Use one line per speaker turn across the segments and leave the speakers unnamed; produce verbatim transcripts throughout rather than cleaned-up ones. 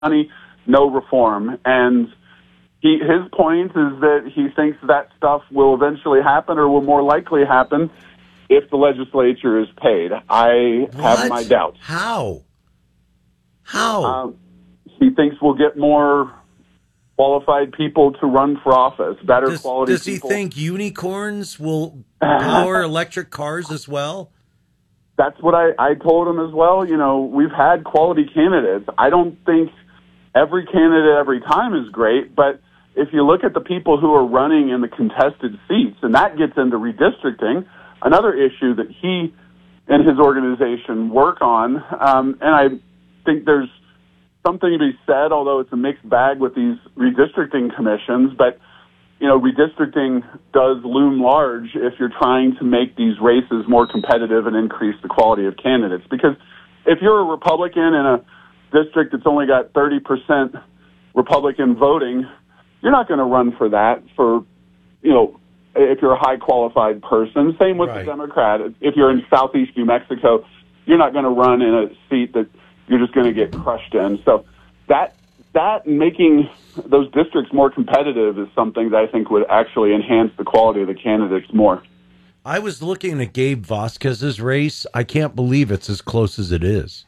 money, no reform. And he, his point is that he thinks that stuff will eventually happen or will more likely happen if the legislature is paid. I
What?
have my doubts.
How? How?
Um, he thinks we'll get more qualified people to run for office, better
does,
quality
does he
people.
think unicorns will power electric cars as well?
That's what I, I told him as well. You know, we've had quality candidates. I don't think every candidate every time is great, but if you look at the people who are running in the contested seats, and that gets into redistricting, another issue that he and his organization work on, um, and I think there's something to be said, although it's a mixed bag with these redistricting commissions, but, you know, redistricting does loom large if you're trying to make these races more competitive and increase the quality of candidates. Because if you're a Republican in a district that's only got thirty percent Republican voting, you're not going to run for that for, you know, if you're a high-qualified person. Same with
Right.
the Democrat. If you're in southeast New Mexico, you're not going to run in a seat that you're just going to get crushed in. So that that making those districts more competitive is something that I think would actually enhance the quality of the candidates more.
I was looking at Gabe Vasquez's race. I can't believe it's as close as it is.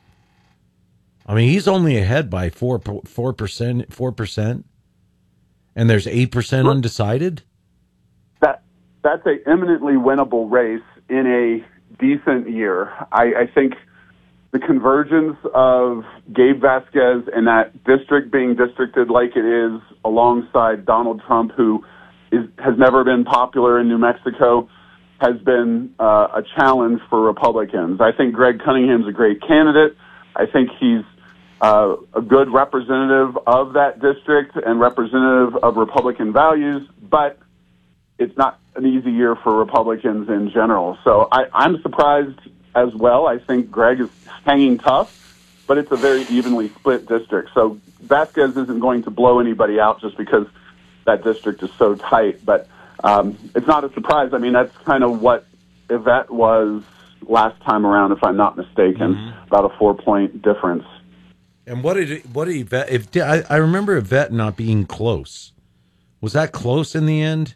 I mean, he's only ahead by four four percent, four percent, and there's eight percent undecided.
That that's a eminently winnable race in a decent year. I, I think the convergence of Gabe Vasquez and that district being districted like it is alongside Donald Trump, who is, has never been popular in New Mexico, has been uh, a challenge for Republicans. I think Greg Cunningham's a great candidate. I think he's uh, a good representative of that district and representative of Republican values, but it's not an easy year for Republicans in general. So I, I'm surprised as well. I think Greg is hanging tough, but it's a very evenly split district. So Vasquez isn't going to blow anybody out just because that district is so tight. But um, it's not a surprise. I mean, that's kind of what Yvette was last time around, if I'm not mistaken, mm-hmm. about a four-point difference.
And what did it, what did Yvette? If I, I remember Yvette not being close. Was that close in the end?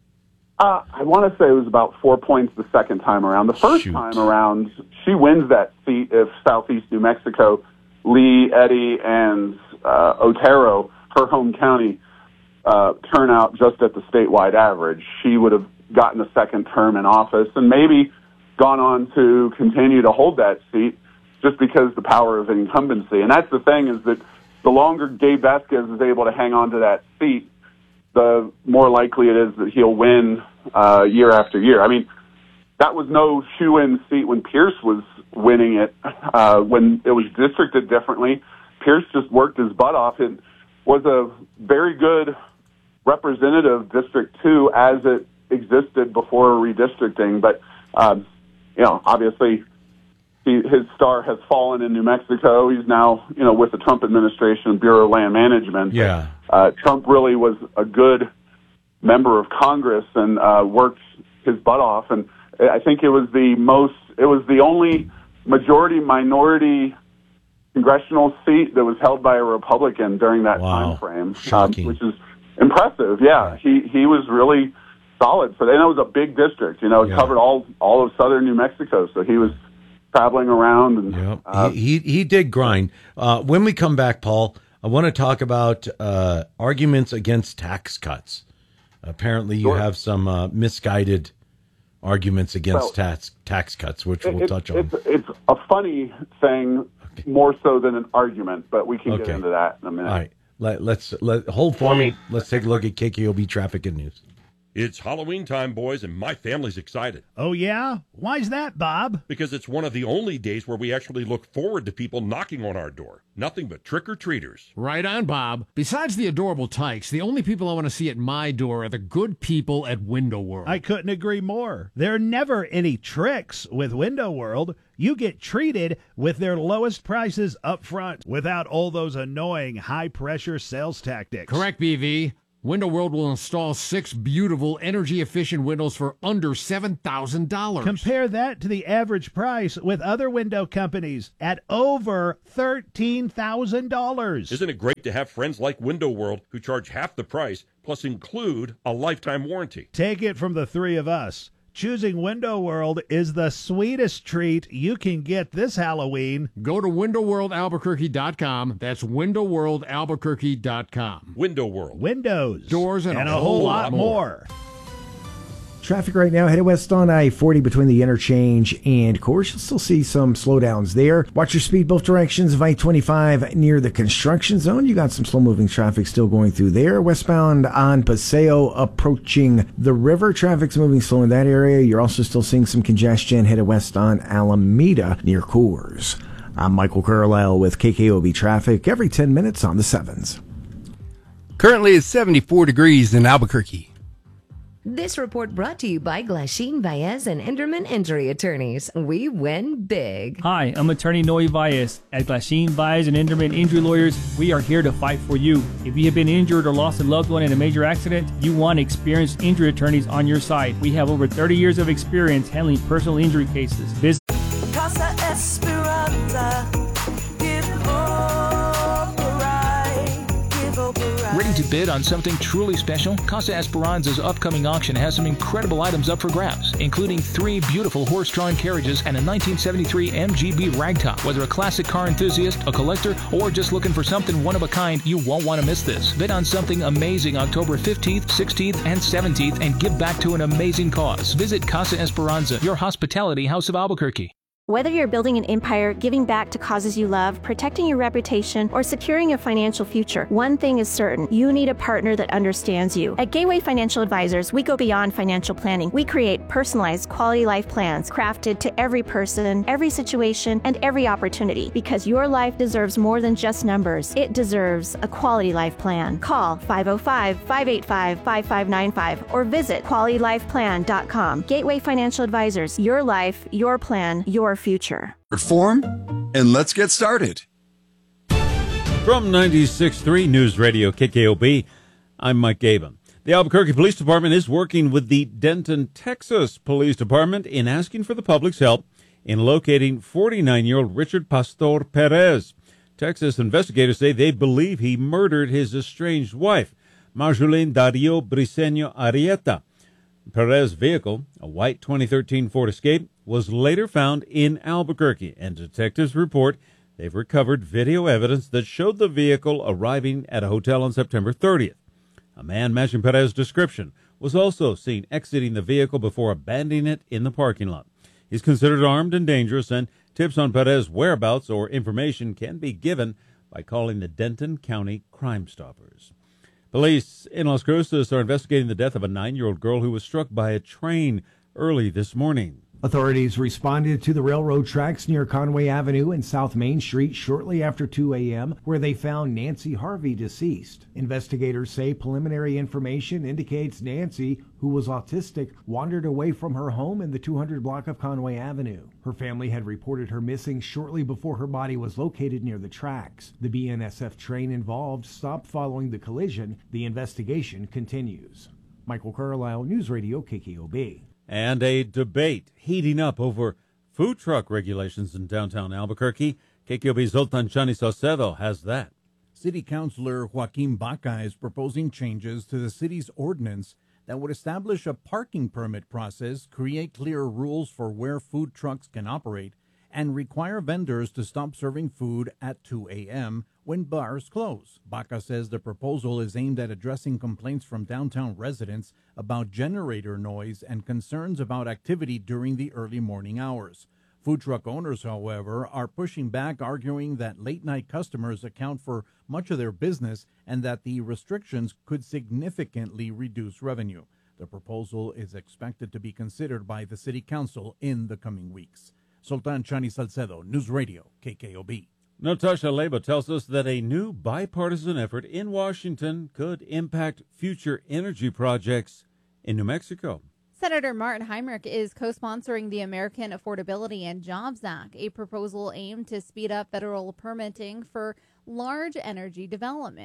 Uh, I want to say it was about four points the second time around. The first
Shoot.
time around, she wins that seat if Southeast New Mexico, Lee, Eddy, and uh, Otero, her home county, uh, turn out just at the statewide average. She would have gotten a second term in office and maybe gone on to continue to hold that seat just because the power of incumbency. And that's the thing, is that the longer Gabe Vasquez is able to hang on to that seat, the more likely it is that he'll win uh, year after year. I mean, that was no shoe-in seat when Pierce was winning it. Uh, when it was districted differently, Pierce just worked his butt off. It was a very good representative District two as it existed before redistricting. But, um, you know, obviously he, his star has fallen in New Mexico. He's now, you know, with the Trump administration, Bureau of Land Management.
Yeah.
Uh, Trump really was a good member of Congress and uh, worked his butt off. And I think it was the most, it was the only majority-minority congressional seat that was held by a Republican during that
Wow.
time frame,
Shocking.
um, which is impressive. Yeah, he, he was really solid. So, and it was a big district. You know, it
Yeah.
covered all, all of southern New Mexico. So he was traveling around. And
Yep.
uh,
he, he he did grind. Uh, when we come back, Paul, I want to talk about uh, arguments against tax cuts. Apparently, you
Sure.
have some uh, misguided arguments against
Well,
tax tax cuts, which
it-
we'll
it-
touch on.
It's, it's a funny thing,
Okay.
more so than an argument, but we can
Okay.
get into that in a minute.
All right, let, let's let hold for me. Let's take a look at K K O B traffic and news.
It's Halloween time, boys, and my family's excited.
Oh, yeah? Why's that, Bob?
Because it's one of the only days where we actually look forward to people knocking on our door. Nothing but trick-or-treaters.
Right on, Bob. Besides the adorable tykes, the only people I want to see at my door are the good people at Window World.
I couldn't agree more. There are never any tricks with Window World. You get treated with their lowest prices up front without all those annoying high-pressure sales tactics.
Correct, B V. Window World will install six beautiful, energy-efficient windows for under seven thousand dollars.
Compare that to the average price with other window companies at over thirteen thousand dollars.
Isn't it great to have friends like Window World who charge half the price plus include a lifetime warranty?
Take it from the three of us. Choosing Window World is the sweetest treat you can get this Halloween.
Go to window world albuquerque dot com. That's window world albuquerque dot com.
Window World.
Windows,
doors, and,
and
a,
a whole lot more.
Traffic right now headed west on I forty between the interchange and Course. You'll still see some slowdowns there. Watch your speed both directions of I twenty-five near the construction zone. You got some slow-moving traffic still going through there. Westbound on Paseo approaching the river. Traffic's moving slow in that area. You're also still seeing some congestion headed west on Alameda near Coors. I'm Michael Carlisle with K K O B Traffic every ten minutes on the sevens.
Currently it's seventy-four degrees in Albuquerque.
This report brought to you by Glasheen Baez and Enderman Injury Attorneys. We win big.
Hi, I'm attorney Noe Baez. At Glasheen Baez and Enderman Injury Lawyers, we are here to fight for you. If you have been injured or lost a loved one in a major accident, you want experienced injury attorneys on your side. We have over thirty years of experience handling personal injury cases. Visit
Casa Esperanza. Give hope a ride. Give hope a ride.
Ready to bid on something truly special? Casa Esperanza's upcoming auction has some incredible items up for grabs, including three beautiful horse-drawn carriages and a nineteen seventy-three M G B ragtop. Whether a classic car enthusiast, a collector, or just looking for something one-of-a-kind, you won't want to miss this. Bid on something amazing October fifteenth, sixteenth, and seventeenth and give back to an amazing cause. Visit Casa Esperanza, your hospitality house of Albuquerque.
Whether you're building an empire, giving back to causes you love, protecting your reputation, or securing a financial future, one thing is certain. You need a partner that understands you. At Gateway Financial Advisors, we go beyond financial planning. We create personalized quality life plans crafted to every person, every situation, and every opportunity, because your life deserves more than just numbers. It deserves a quality life plan. Call five oh five, five eight five, five five nine five or visit quality life plan dot com. Gateway Financial Advisors, your life, your plan, your future.
Form, and let's get started.
From ninety-six point three News Radio K K O B, I'm Mike Gaben. The Albuquerque Police Department is working with the Denton, Texas Police Department in asking for the public's help in locating forty-nine-year-old Richard Pastor Perez. Texas investigators say they believe he murdered his estranged wife, Marjolaine Dario Briceño Arrieta. Perez's vehicle, a white twenty thirteen Ford Escape, was later found in Albuquerque, and detectives report they've recovered video evidence that showed the vehicle arriving at a hotel on September thirtieth. A man matching Perez's description was also seen exiting the vehicle before abandoning it in the parking lot. He's considered armed and dangerous, and tips on Perez's whereabouts or information can be given by calling the Denton County Crime Stoppers. Police in Las Cruces are investigating the death of a nine-year-old girl who was struck by a train early this morning.
Authorities responded to the railroad tracks near Conway Avenue and South Main Street shortly after two a.m., where they found Nancy Harvey deceased. Investigators say preliminary information indicates Nancy, who was autistic, wandered away from her home in the two hundred block of Conway Avenue. Her family had reported her missing shortly before her body was located near the tracks. The B N S F train involved stopped following the collision. The investigation continues. Michael Carlisle, News Radio K K O B.
And a debate heating up over food truck regulations in downtown Albuquerque. K K O B's Zoltan Chani Salcedo has that.
City Councilor Joaquin Baca is proposing changes to the city's ordinance that would establish a parking permit process, create clear rules for where food trucks can operate, and require vendors to stop serving food at two a.m. when bars close. Baca says the proposal is aimed at addressing complaints from downtown residents about generator noise and concerns about activity during the early morning hours. Food truck owners, however, are pushing back, arguing that late-night customers account for much of their business and that the restrictions could significantly reduce revenue. The proposal is expected to be considered by the City Council in the coming weeks. Sultan Chani Salcedo, News Radio, K K O B.
Natasha Leba tells us that a new bipartisan effort in Washington could impact future energy projects in New Mexico.
Senator Martin Heinrich is co-sponsoring the American Affordability and Jobs Act, a proposal aimed to speed up federal permitting for large energy developments.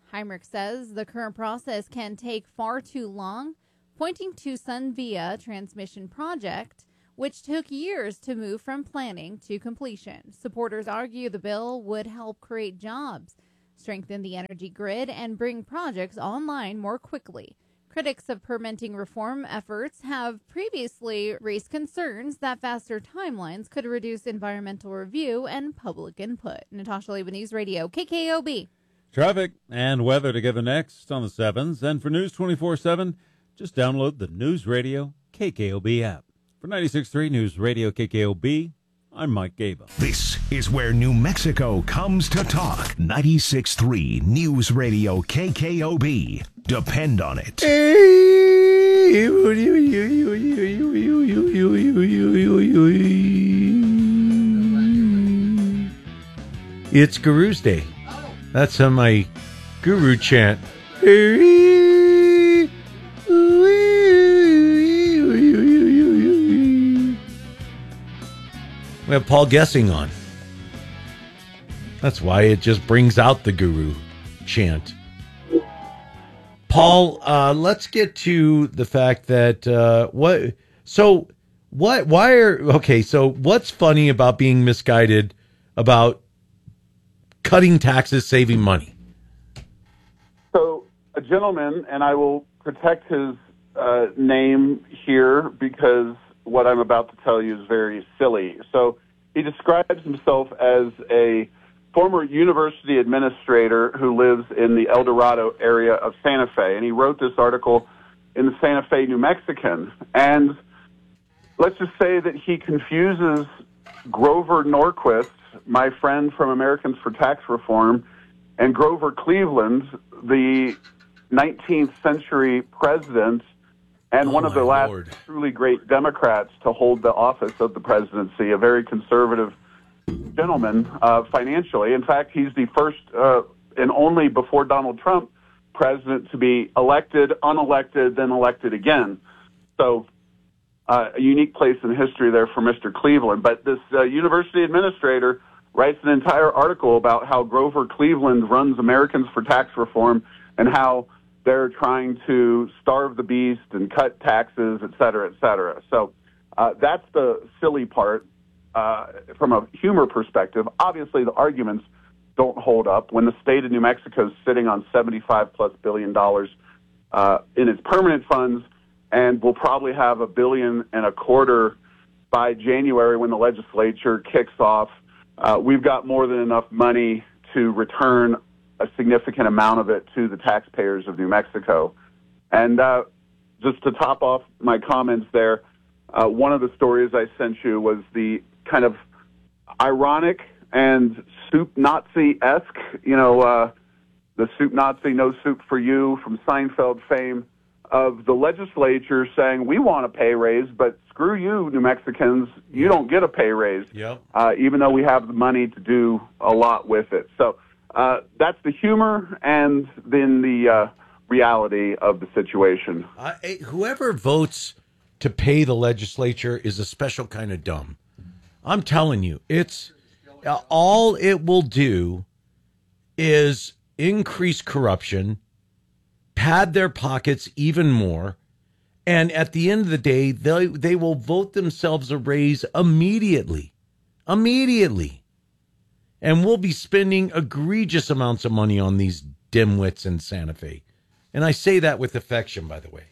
Heinrich says the current process can take far too long, pointing to SunVia transmission project, which took years to move from planning to completion. Supporters argue the bill would help create jobs, strengthen the energy grid, and bring projects online more quickly. Critics of permitting reform efforts have previously raised concerns that faster timelines could reduce environmental review and public input. Natasha Leva, News Radio, K K O B.
Traffic and weather together next on the sevens. And for News twenty-four seven, just download the News Radio K K O B app. For ninety-six point three News Radio K K O B, I'm Mike Gaba.
This is where New Mexico comes to talk. ninety-six point three News Radio K K O B. Depend on it.
It's Guru's Day. That's how my guru chant. We have Paul Gessing on. That's why it just brings out the guru chant. Paul, uh, let's get to the fact that uh, what. So what? Why are okay? So what's funny about being misguided about cutting taxes, saving money?
So a gentleman, and I will protect his uh, name here because what I'm about to tell you is very silly. So he describes himself as a former university administrator who lives in the El Dorado area of Santa Fe, and he wrote this article in the Santa Fe New Mexican. And let's just say that he confuses Grover Norquist, my friend from Americans for Tax Reform, and Grover Cleveland, the nineteenth century president and
oh
one of the last
Lord.
truly great Democrats to hold the office of the presidency, a very conservative gentleman uh, financially. In fact, he's the first uh, and only before Donald Trump president to be elected, unelected, then elected again. So uh, a unique place in history there for Mister Cleveland. But this uh, university administrator writes an entire article about how Grover Cleveland runs Americans for Tax Reform and how they're trying to starve the beast and cut taxes, et cetera, et cetera. So uh, that's the silly part. Uh, from a humor perspective, obviously the arguments don't hold up when the state of New Mexico is sitting on seventy-five plus billion dollars uh, in its permanent funds, and will probably have a billion and a quarter by January when the legislature kicks off. Uh, we've got more than enough money to return a significant amount of it to the taxpayers of New Mexico. And uh, just to top off my comments there, uh, one of the stories I sent you was the kind of ironic and soup Nazi-esque, you know, uh, the soup Nazi, no soup for you from Seinfeld fame, of the legislature saying, we want a pay raise, but screw you, New Mexicans, you don't get a pay raise,
yep. uh,
even though we have the money to do a lot with it. So uh, that's the humor and then the uh, reality of the situation.
Uh, whoever votes to pay the legislature is a special kind of dumb. I'm telling you, it's uh, all it will do is increase corruption, pad their pockets even more, and at the end of the day, they they will vote themselves a raise immediately, immediately, and we'll be spending egregious amounts of money on these dimwits in Santa Fe, and I say that with affection, by the way.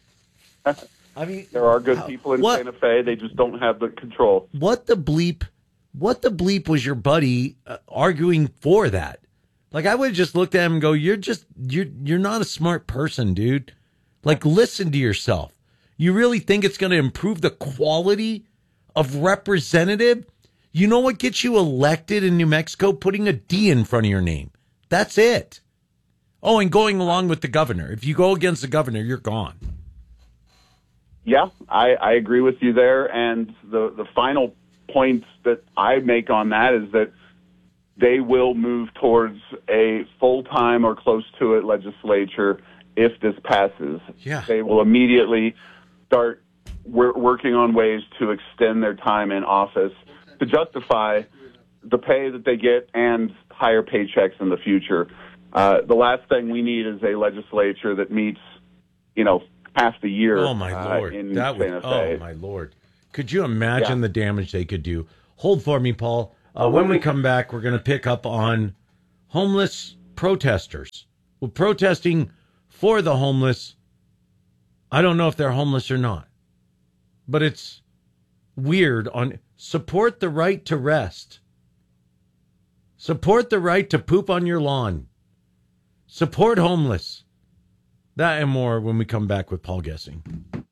I mean,
there are good people in
what,
Santa Fe. They just don't have the control.
What the bleep? What the bleep was your buddy uh, arguing for that? Like, I would have just looked at him and go, "You're just you're you're not a smart person, dude. Like, listen to yourself. You really think it's going to improve the quality of representative? You know what gets you elected in New Mexico? Putting a D in front of your name. That's it. Oh, and going along with the governor. If you go against the governor, you're gone."
Yeah, I, I agree with you there. And the, the final point that I make on that is that they will move towards a full-time or close to it legislature if this passes.
Yeah.
They will immediately start wor- working on ways to extend their time in office to justify the pay that they get and higher paychecks in the future. Uh, the last thing we need is a legislature that meets, you know, half the year.
Oh my lord,
uh, in
that would.
Santa Fe.
Oh my lord, could you imagine
Yeah.
the damage they could do? Hold for me, Paul. Uh, when we come back, we're going to pick up on homeless protesters. Well, protesting for the homeless. I don't know if they're homeless or not, but it's weird. On support the right to rest. Support the right to poop on your lawn. Support homeless. That and more when we come back with Paul Gessing.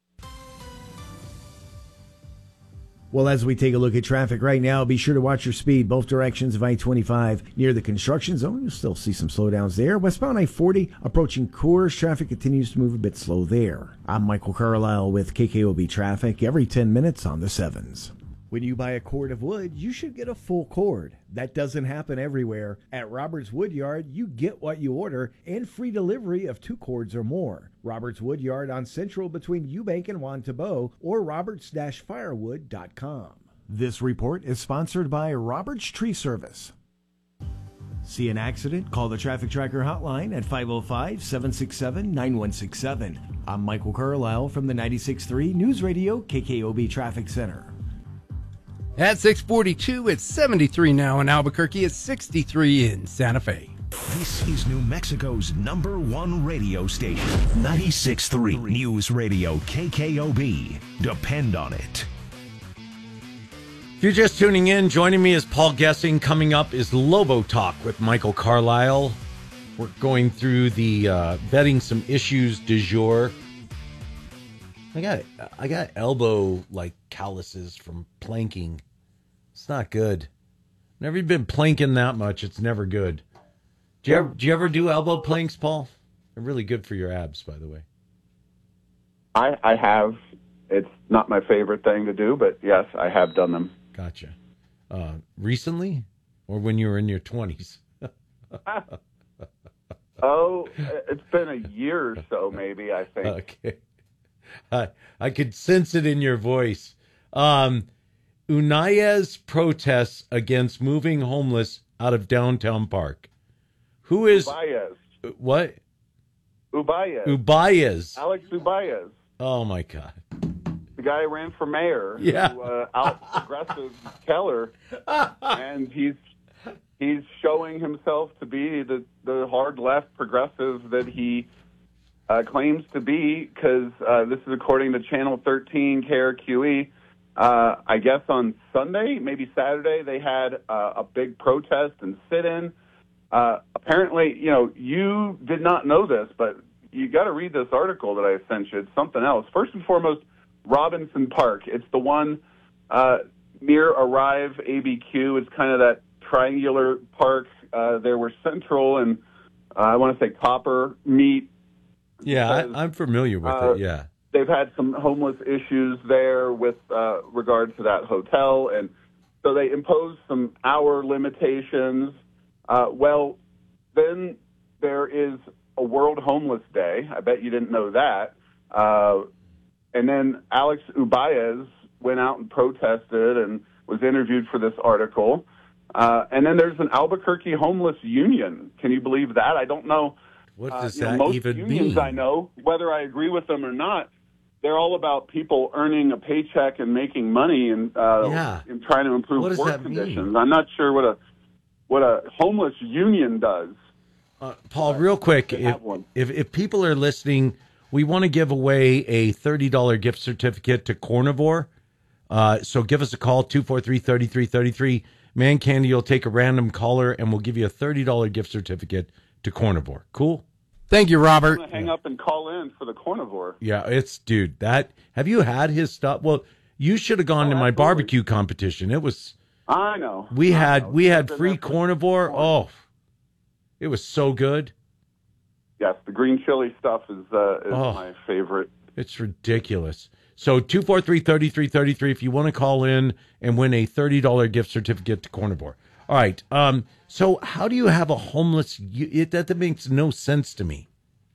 Well, as we take a look at traffic right now, be sure to watch your speed, both directions of I twenty-five. Near the construction zone, you'll still see some slowdowns there. Westbound I forty, approaching Coors, traffic continues to move a bit slow there. I'm Michael Carlisle with K K O B Traffic, every ten minutes on the sevens. When you buy a cord of wood, you should get a full cord. That doesn't happen everywhere. At Roberts Woodyard, you get what you order and free delivery of two cords or more. Roberts Woodyard on Central between Eubank and Juan Tabo or roberts dash firewood dot com. This report is sponsored by Roberts Tree Service. See an accident? Call the Traffic Tracker hotline at five oh five, seven six seven, nine one six seven. I'm Michael Carlisle from the ninety-six point three News Radio K K O B Traffic Center.
At six forty-two, it's seventy-three now in Albuquerque. It's sixty-three in Santa Fe.
This is New Mexico's number one radio station, ninety-six point three News Radio K K O B. Depend on it.
If you're just tuning in, joining me is Paul Gessing. Coming up is Lobo Talk with Michael Carlisle. We're going through the uh, vetting some issues du jour. I got I got elbow like calluses from planking. It's not good. Never been planking that much. It's never good. Do you ever, do you ever do elbow planks, Paul? They're really good for your abs, by the way.
I, I have. It's not my favorite thing to do, but yes, I have done them.
Gotcha. Uh, recently, or when you were in your twenties?
Oh, it's been a year or so, maybe, I think.
Okay. I, I could sense it in your voice. Um, Unayez protests against moving homeless out of downtown park. Who is...
Ubayez.
What?
Ubayez.
Ubayez.
Alex Ubayez.
Oh, my God.
The guy who ran for mayor.
Yeah.
Who, uh, out progressive Keller. And he's he's showing himself to be the, the hard left progressive that he uh, claims to be, because uh, this is according to Channel thirteen K R Q E. Uh, I guess on Sunday, maybe Saturday, they had uh, a big protest and sit-in. Uh, apparently, you know, you did not know this, but you got to read this article that I sent you. It's something else. First and foremost, Robinson Park. It's the one uh, near Arrive A B Q. It's kind of that triangular park uh, there where Central and uh, I want to say Copper meet.
Yeah, I, I'm familiar with
uh,
it, yeah.
They've had some homeless issues there with uh, regard to that hotel, and so they imposed some hour limitations. Uh, well, then there is a World Homeless Day. I bet you didn't know that. Uh, and then Alex Ubayez went out and protested and was interviewed for this article. Uh, and then there's an Albuquerque Homeless Union. Can you believe that? I don't know.
What
uh,
does
you know,
that
most
even
unions
mean?
I know, whether I agree with them or not, they're all about people earning a paycheck and making money and uh,
Yeah.
and trying to improve
What does
work
that mean?
conditions. I'm not sure what a what a homeless union does.
Uh, Paul, real quick,
They
if,
have one.
if if people are listening, we want to give away a thirty dollars gift certificate to Carnivore. Uh, so give us a call, two four three, three three three three. Man Candy will take a random caller, and we'll give you a thirty dollars gift certificate to Carnivore. Cool?
Thank you, Robert.
I'm going to hang up and call in for the Carnivore.
Yeah, it's, dude, that, have you had his stuff? Well, you should have gone
Oh,
to my
absolutely.
barbecue competition. It was,
I know.
we
I
had,
know.
we had
Been
free
there for-
Carnivore. Oh, it was so good.
Yes, the green chili stuff is uh, is
Oh.
my favorite.
It's ridiculous. So two four three, three three three three if you want to call in and win a thirty dollars gift certificate to Carnivore. All right. Um, so how do you have a homeless, you- it, that, that makes no sense to me.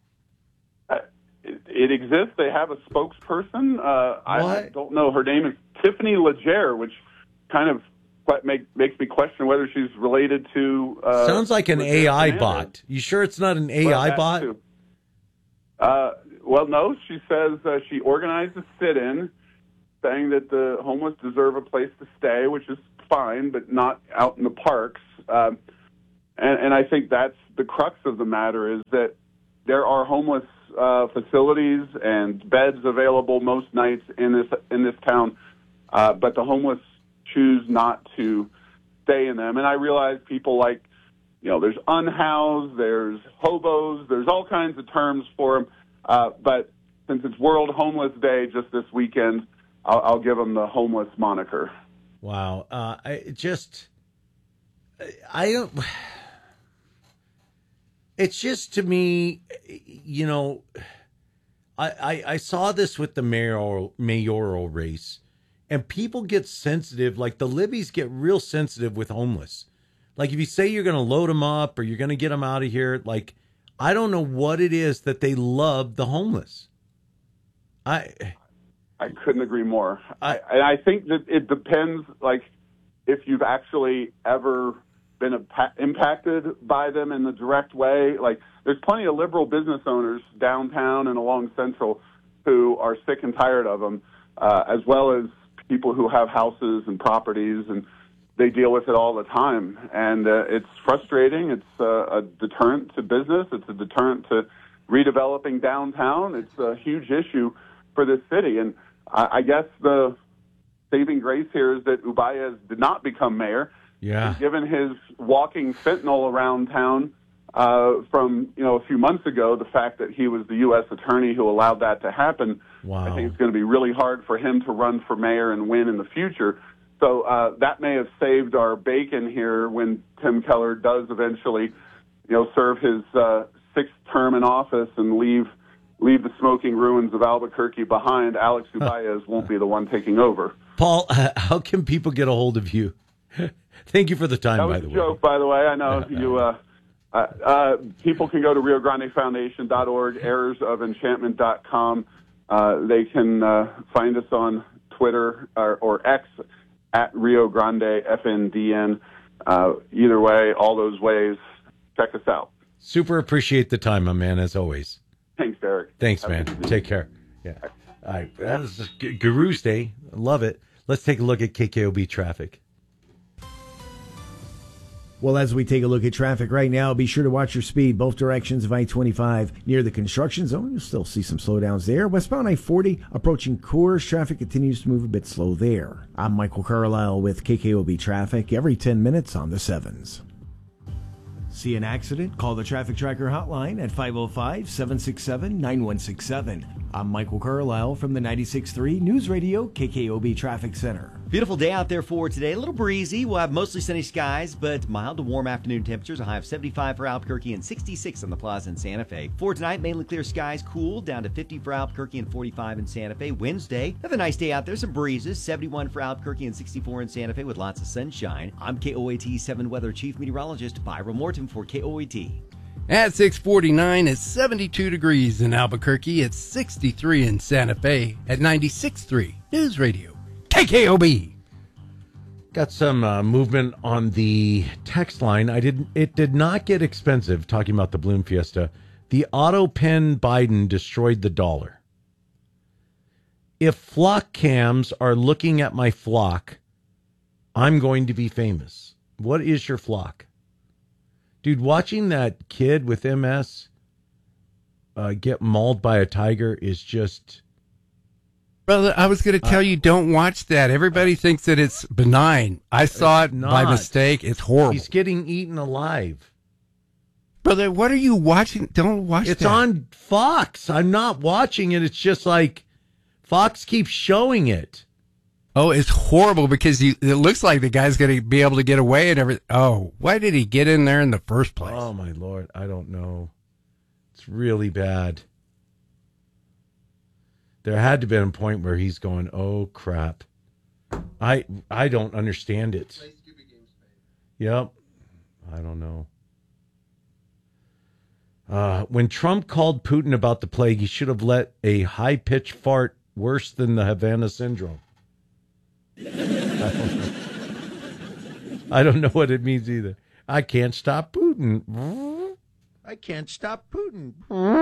Uh, it, it exists. They have a spokesperson. Uh, I
What?
don't know. Her name is Tiffany Legere, which kind of que- make, makes me question whether she's related to. Uh,
Sounds like an
Lieutenant
A I
Fernandez.
bot. You sure it's not an A I
Well, that
bot?
too. Uh, well, no. She says uh, she organized a sit-in, saying that the homeless deserve a place to stay, which is fine, but not out in the parks. Um, and, and I think that's the crux of the matter: is that there are homeless uh, facilities and beds available most nights in this in this town, uh, but the homeless choose not to stay in them. And I realize people like, you know, there's unhoused, there's hobos, there's all kinds of terms for them. Uh, but since it's World Homeless Day just this weekend, I'll, I'll give them the homeless moniker.
Wow. Uh, I just, I don't, it's just to me, you know, I, I, I saw this with the mayoral, mayoral race, and people get sensitive. Like the Libbies get real sensitive with homeless. Like if you say you're going to load them up or you're going to get them out of here, like, I don't know what it is that they love the homeless. I,
I couldn't agree more. I, and I think that it depends, like, if you've actually ever been impa- impacted by them in the direct way. Like, there's plenty of liberal business owners downtown and along Central who are sick and tired of them, uh, as well as people who have houses and properties, and they deal with it all the time. And uh, it's frustrating. It's uh, a deterrent to business. It's a deterrent to redeveloping downtown. It's a huge issue for this city. And I, I guess the saving grace here is that Ubaez did not become mayor.
Yeah.
And given his walking fentanyl around town uh, from, you know, a few months ago, the fact that he was the U S attorney who allowed that to happen,
wow.
I think it's going to be really hard for him to run for mayor and win in the future. So uh, that may have saved our bacon here when Tim Keller does eventually, you know, serve his uh, sixth term in office and leave leave the smoking ruins of Albuquerque behind. Alex Ubaez won't be the one taking over.
Paul, uh, how can people get a hold of you? Thank you for the time,
That
by
was
the
a
way.
joke, by the way. I know you. Uh, uh, uh, people can go to Rio Grande Foundation dot org, errors of enchantment dot com. Uh, they can uh, find us on Twitter or, or X at Rio Grande F N D N. Uh, either way, all those ways, check us out.
Super appreciate the time, my man, as always.
Thanks, Derek.
Thanks,
Have a
man.
good evening.
Take care. Yeah. All right. That was just G- Guru's Day. I love it. Let's take a look at K K O B traffic.
Well, as we take a look at traffic right now, be sure to watch your speed, both directions of I twenty-five. Near the construction zone, you'll still see some slowdowns there. Westbound I forty, approaching Coors, traffic continues to move a bit slow there. I'm Michael Carlisle with K K O B Traffic, every ten minutes on the sevens. See an accident? Call the Traffic Tracker hotline at five oh five, seven six seven, nine one six seven. I'm Michael Carlisle from the ninety-six point three News Radio K K O B Traffic Center.
Beautiful day out there for today. A little breezy. We'll have mostly sunny skies, but mild to warm afternoon temperatures. A high of seventy-five for Albuquerque and sixty-six on the Plaza in Santa Fe. For tonight, mainly clear skies, cool, down to fifty for Albuquerque and forty-five in Santa Fe. Wednesday, another nice day out there. Some breezes. seventy-one for Albuquerque and sixty-four in Santa Fe with lots of sunshine. I'm K O A T seven Weather Chief Meteorologist Byron Morton for K O A T.
At six forty-nine, it's seventy-two degrees in Albuquerque. It's sixty-three in Santa Fe. At ninety-six point three News Radio K K O B.
Got some uh, movement on the text line. I didn't. It did not get expensive. Talking about the Bloom Fiesta, the auto pen Biden destroyed the dollar. If flock cams are looking at my flock, I'm going to be famous. What is your flock, dude? Watching that kid with M S uh, get mauled by a tiger is just.
Brother, I was going to tell you, don't watch that. Everybody thinks that it's benign. I saw it by
not.
mistake. It's horrible.
He's getting eaten alive.
Brother, what are you watching? Don't watch
It's
that.
on Fox. I'm not watching it. It's just like Fox keeps showing it.
Oh, it's horrible because you, it looks like the guy's going to be able to get away and everything. Oh, why did he get in there in the first place?
Oh, my Lord. I don't know. It's really bad. There had to be a point where he's going, oh, crap. I I don't understand it. Yep. I don't know. Uh, when Trump called Putin about the plague, he should have let a high-pitched fart worse than the Havana syndrome. I don't know. I don't know what it means either. I can't stop Putin.
I can't stop Putin.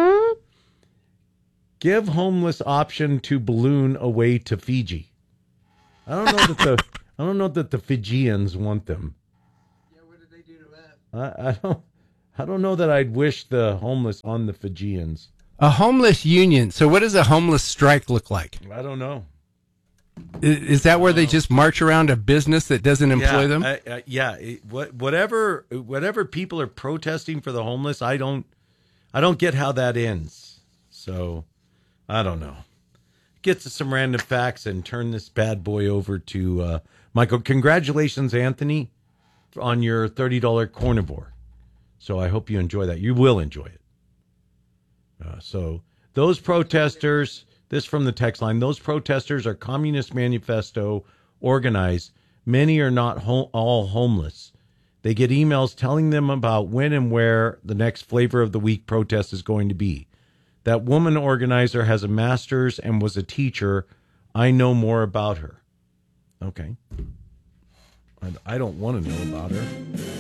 Give homeless option to balloon away to Fiji. I don't know that the I don't know that the Fijians want them.
Yeah, what did they do to that?
I, I don't I don't know that I'd wish the homeless on the Fijians.
A homeless union. So what does a homeless strike look like?
I don't know.
Is, is that where they just march around a business that doesn't employ
yeah,
them?
I, I, yeah, it, what, whatever whatever people are protesting for the homeless, I don't I don't get how that ends. So I don't know. Get to some random facts and turn this bad boy over to uh, Michael. Congratulations, Anthony, on your thirty dollars carnivore. So I hope you enjoy that. You will enjoy it. Uh, so those protesters, this from the text line, those protesters are Communist Manifesto organized. Many are not ho- all homeless. They get emails telling them about when and where the next flavor of the week protest is going to be. That woman organizer has a master's and was a teacher. I know more about her. Okay. I, I don't want to know about her.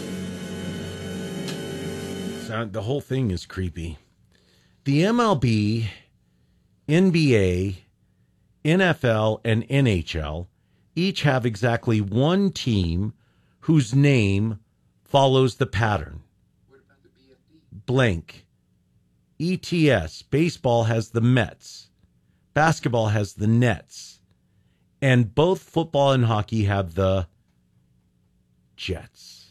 So the whole thing is creepy. The M L B, N B A, N F L, and N H L each have exactly one team whose name follows the pattern. Blank. E T S, baseball has the Mets. Basketball has the Nets. And both football and hockey have the Jets.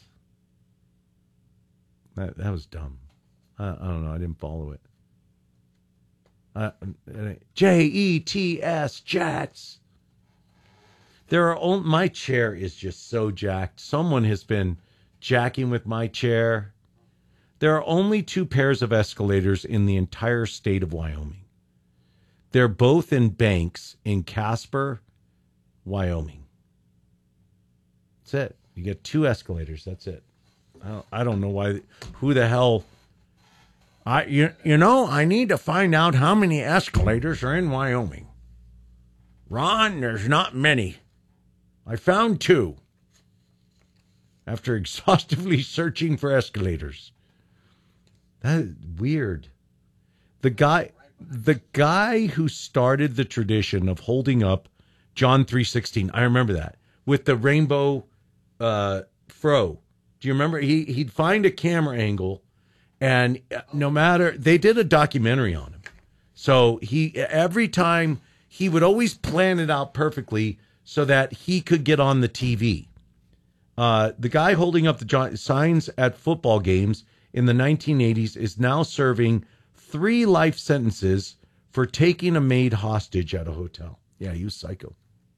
That, that was dumb. I, I don't know. I didn't follow it. Uh, J E T S, Jets. There are only, my chair is just so jacked. Someone has been jacking with my chair. There are only two pairs of escalators in the entire state of Wyoming. They're both in banks in Casper, Wyoming. That's it. You get two escalators. That's it. I don't, I don't know why. Who the hell? I you, you know, I need to find out how many escalators are in Wyoming. Ron, there's not many. I found two. After exhaustively searching for escalators. That is weird. The guy the guy who started the tradition of holding up John three sixteen, I remember that, with the rainbow uh, fro. Do you remember? He, he'd find a camera angle, and no matter, they did a documentary on him. So he, every time, he would always plan it out perfectly so that he could get on the T V. Uh, the guy holding up the John, signs at football games in the nineteen eighties is now serving three life sentences for taking a maid hostage at a hotel. Yeah, he was psycho.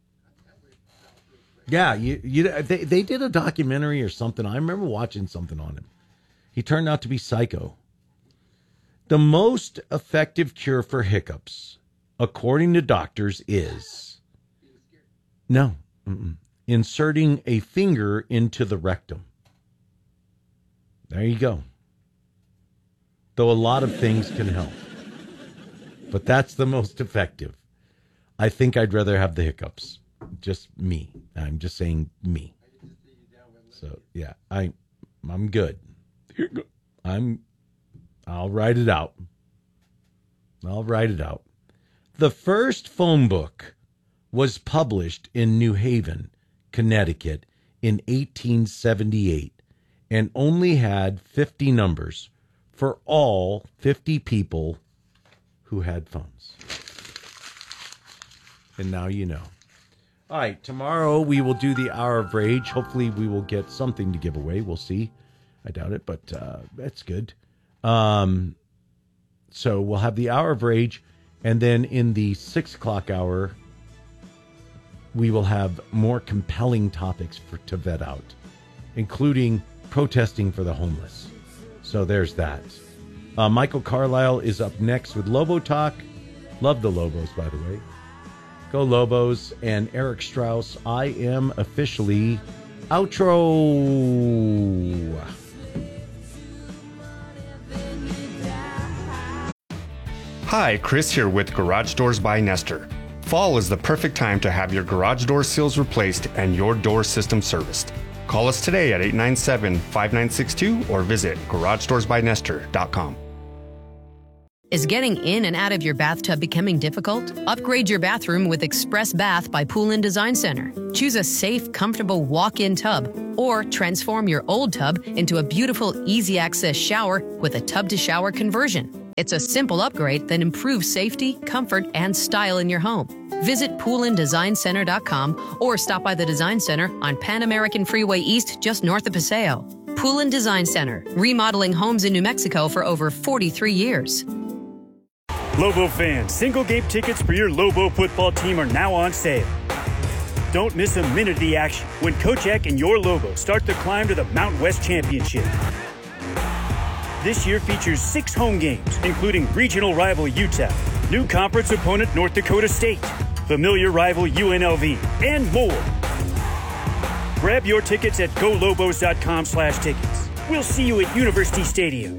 Yeah, you, you, they, they did a documentary or something. I remember watching something on him. He turned out to be psycho. The most effective cure for hiccups, according to doctors, is no, mm-mm, inserting a finger into the rectum. There you go. Though a lot of things can help. But that's the most effective. I think I'd rather have the hiccups. Just me. I'm just saying me. So, yeah, I, I'm good. I'm, I'll write it out. I'll write it out. The first phone book was published in New Haven, Connecticut in eighteen seventy-eight and only had fifty numbers for all fifty people who had phones. And now you know. All right, tomorrow we will do the Hour of Rage. Hopefully we will get something to give away. We'll see. I doubt it, but uh, that's good. Um, so we'll have the Hour of Rage, and then in the six o'clock hour, we will have more compelling topics for to vet out, including protesting for the homeless. So there's that. Uh, Michael Carlisle is up next with Lobo Talk. Love the Lobos, by the way. Go Lobos. And Eric Strauss, I am officially outro.
Hi, Chris here with Garage Doors by Nestor. Fall is the perfect time to have your garage door seals replaced and your door system serviced. Call us today at eight nine seven, five nine six two or visit garage doors by nestor dot com.
Is getting in and out of your bathtub becoming difficult? Upgrade your bathroom with Express Bath by Pool & Design Center. Choose a safe, comfortable walk-in tub or transform your old tub into a beautiful, easy-access shower with a tub-to-shower conversion. It's a simple upgrade that improves safety, comfort, and style in your home. Visit pool and design center dot com or stop by the Design Center on Pan American Freeway East just north of Paseo. Pool and Design Center, remodeling homes in New Mexico for over forty-three years.
Lobo fans, single game tickets for your Lobo football team are now on sale. Don't miss a minute of the action when Kochek and your Lobo start the climb to the Mountain West Championship. This year features six home games, including regional rival U T E P, new conference opponent North Dakota State, familiar rival U N L V, and more. Grab your tickets at go lobos dot com slash tickets. We'll see you at University Stadium.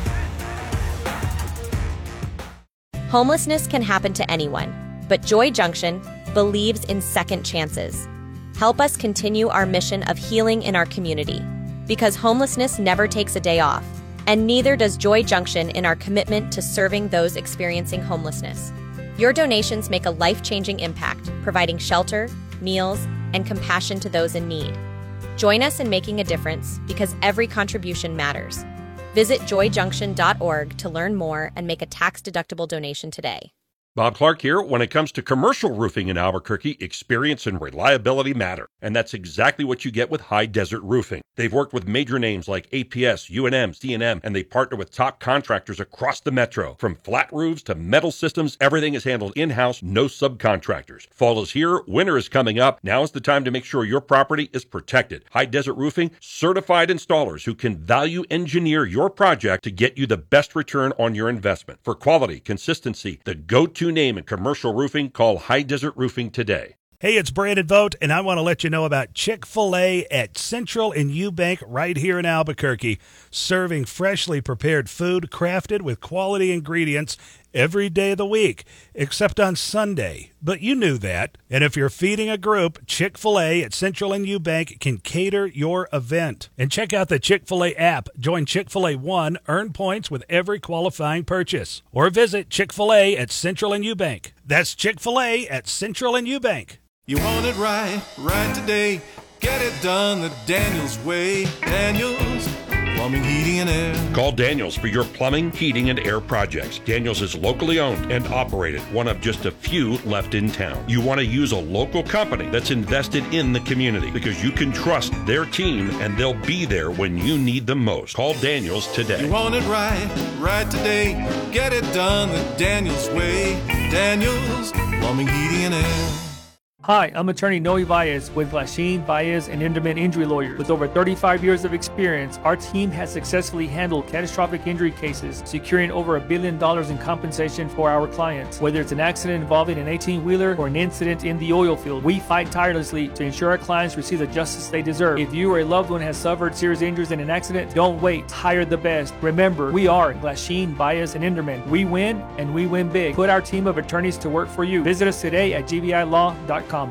Homelessness can happen to anyone, but Joy Junction believes in second chances. Help us continue our mission of healing in our community, because homelessness never takes a day off, and neither does Joy Junction in our commitment to serving those experiencing homelessness. Your donations make a life-changing impact, providing shelter, meals, and compassion to those in need. Join us in making a difference, because every contribution matters. Visit joy junction dot org to learn more and make a tax-deductible donation today.
Bob Clark here. When it comes to commercial roofing in Albuquerque, experience and reliability matter. And that's exactly what you get with High Desert Roofing. They've worked with major names like A P S, U N M, C and M, and they partner with top contractors across the metro. From flat roofs to metal systems, everything is handled in-house, no subcontractors. Fall is here, winter is coming up. Now is the time to make sure your property is protected. High Desert Roofing, certified installers who can value engineer your project to get you the best return on your investment. For quality, consistency, the go-to name in commercial roofing, call High Desert Roofing today.
Hey, it's Brandon Vogt, and I want to let you know about Chick-fil-A at Central and Eubank right here in Albuquerque, serving freshly prepared food crafted with quality ingredients every day of the week, except on Sunday. But you knew that. And if you're feeding a group, Chick-fil-A at Central and Eubank can cater your event. And check out the Chick-fil-A app. Join Chick-fil-A One, earn points with every qualifying purchase. Or visit Chick-fil-A at Central and Eubank. That's Chick-fil-A at Central and Eubank.
You want it right, right today. Get it done the Daniels way. Daniels Plumbing, Heating, and Air.
Call Daniels for your plumbing, heating, and air projects. Daniels is locally owned and operated, one of just a few left in town. You want to use a local company that's invested in the community because you can trust their team and they'll be there when you need them most. Call Daniels today.
You want it right, right today. Get it done the Daniels way. Daniels Plumbing, Heating, and Air.
Hi, I'm attorney Noe Baez with Glasheen, Baez, and Enderman Injury Lawyers. With over thirty-five years of experience, our team has successfully handled catastrophic injury cases, securing over a billion dollars in compensation for our clients. Whether it's an accident involving an eighteen-wheeler or an incident in the oil field, we fight tirelessly to ensure our clients receive the justice they deserve. If you or a loved one has suffered serious injuries in an accident, don't wait. Hire the best. Remember, we are Glasheen, Baez, and Enderman. We win, and we win big. Put our team of attorneys to work for you. Visit us today at g b i law dot com.